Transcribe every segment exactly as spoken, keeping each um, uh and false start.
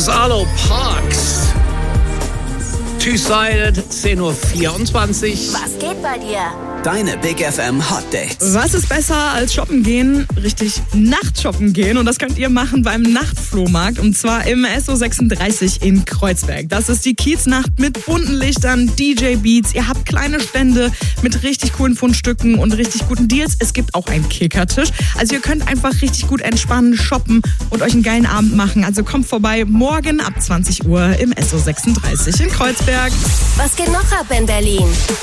Arlo Parks. Two-Sided, zehn Uhr vierundzwanzig. Was geht bei dir? Deine Big F M Hot Dates. Was ist besser als shoppen gehen? Richtig, Nachtshoppen gehen. Und das könnt ihr machen beim Nachtflohmarkt. Und zwar im S O sechsunddreißig in Kreuzberg. Das ist die Kieznacht mit bunten Lichtern, D J-Beats. Ihr habt kleine Stände mit richtig coolen Fundstücken und richtig guten Deals. Es gibt auch einen Kickertisch. Also ihr könnt einfach richtig gut entspannen, shoppen und euch einen geilen Abend machen. Also kommt vorbei morgen ab zwanzig Uhr im S O sechsunddreißig in Kreuzberg. Was geht noch ab in Berlin?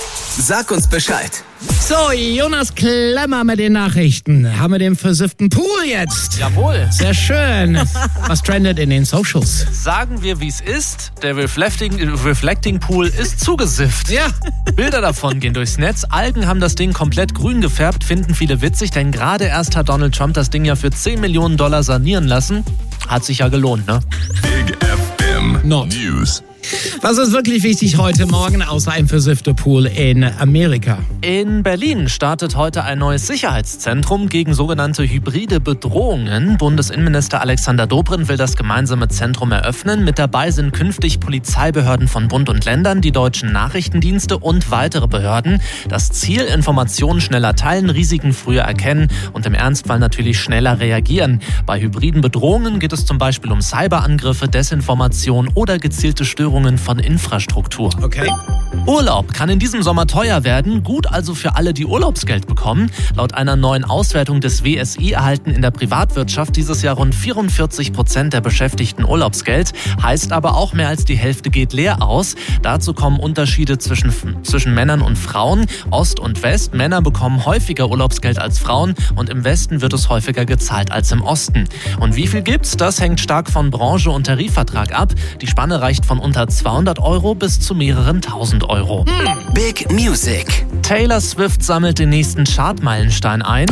Sag uns Bescheid. So, Jonas Klemmer mit den Nachrichten. Haben wir den versifften Pool jetzt? Jawohl. Sehr schön. Was trendet in den Socials? Sagen wir, wie es ist. Der Reflecting, Reflecting Pool ist zugesifft. Ja. Bilder davon gehen durchs Netz. Algen haben das Ding komplett grün gefärbt, finden viele witzig, denn gerade erst hat Donald Trump das Ding ja für zehn Millionen Dollar sanieren lassen. Hat sich ja gelohnt, ne? Big F M Not. News. Was ist wirklich wichtig heute Morgen, außer ein versiffter Pool in Amerika? In Berlin startet heute ein neues Sicherheitszentrum gegen sogenannte hybride Bedrohungen. Bundesinnenminister Alexander Dobrindt will das gemeinsame Zentrum eröffnen. Mit dabei sind künftig Polizeibehörden von Bund und Ländern, die deutschen Nachrichtendienste und weitere Behörden. Das Ziel: Informationen schneller teilen, Risiken früher erkennen und im Ernstfall natürlich schneller reagieren. Bei hybriden Bedrohungen geht es zum Beispiel um Cyberangriffe, Desinformation oder gezielte Störungen von Infrastruktur. Okay. Urlaub kann in diesem Sommer teuer werden, gut also für alle, die Urlaubsgeld bekommen. Laut einer neuen Auswertung des W S I erhalten in der Privatwirtschaft dieses Jahr rund vierundvierzig Prozent der Beschäftigten Urlaubsgeld. Heißt aber auch, mehr als die Hälfte geht leer aus. Dazu kommen Unterschiede zwischen, zwischen Männern und Frauen. Ost und West. Männer bekommen häufiger Urlaubsgeld als Frauen und im Westen wird es häufiger gezahlt als im Osten. Und wie viel gibt's? Das hängt stark von Branche und Tarifvertrag ab. Die Spanne reicht von unter zweihundert Euro bis zu mehreren tausend Euro. Hm. Big Music. Taylor Swift sammelt den nächsten Chartmeilenstein ein.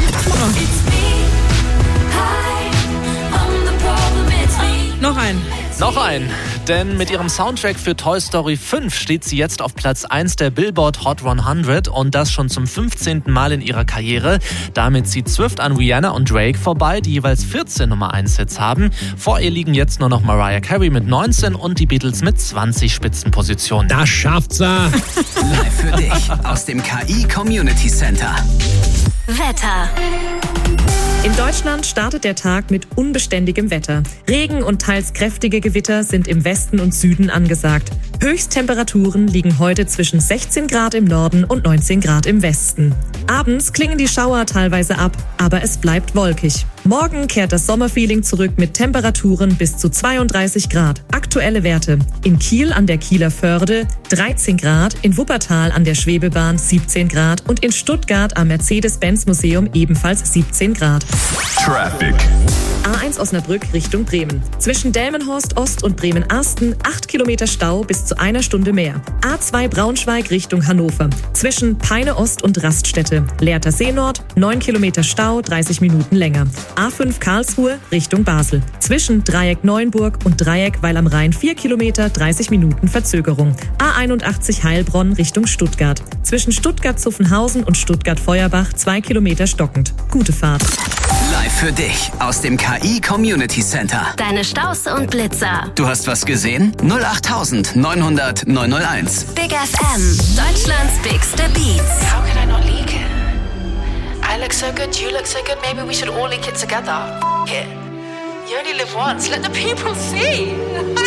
Noch ein. Noch ein, denn mit ihrem Soundtrack für Toy Story fünf steht sie jetzt auf Platz eins der Billboard Hot hundert und das schon zum fünfzehnten Mal in ihrer Karriere. Damit zieht Swift an Rihanna und Drake vorbei, die jeweils vierzehn Nummer eins Hits haben. Vor ihr liegen jetzt nur noch Mariah Carey mit neunzehn und die Beatles mit zwanzig Spitzenpositionen. Das schafft's er. Live für dich aus dem K I Community Center. Wetter. In Deutschland startet der Tag mit unbeständigem Wetter. Regen und teils kräftige Gewitter sind im Westen und Süden angesagt. Höchsttemperaturen liegen heute zwischen sechzehn Grad im Norden und neunzehn Grad im Westen. Abends klingen die Schauer teilweise ab, aber es bleibt wolkig. Morgen kehrt das Sommerfeeling zurück mit Temperaturen bis zu zweiunddreißig Grad. Aktuelle Werte: in Kiel an der Kieler Förde dreizehn Grad, in Wuppertal an der Schwebebahn siebzehn Grad und in Stuttgart am Mercedes-Benz-Museum ebenfalls siebzehn Grad. Traffic. A eins Osnabrück Richtung Bremen. Zwischen Delmenhorst Ost und Bremen-Arsten acht Kilometer Stau bis zu einer Stunde mehr. A zwei Braunschweig Richtung Hannover. Zwischen Peine Ost und Raststätte. Lehrter See Nord neun Kilometer Stau, dreißig Minuten länger. A fünf Karlsruhe Richtung Basel. Zwischen Dreieck Neuenburg und Dreieck Weil am Rhein vier Kilometer, dreißig Minuten Verzögerung. A einundachtzig Heilbronn Richtung Stuttgart. Zwischen Stuttgart-Zuffenhausen und Stuttgart-Feuerbach zwei Kilometer stockend. Gute Fahrt. Live für dich aus dem K I Community Center. Deine Staus und Blitzer. Du hast was gesehen? null acht neunhundert neunhunderteins. Big F M. Deutschlands bigste Beats. How can I not leak it? I look so good, you look so good. Maybe we should all leak it together. F it. You only live once. Let the people see.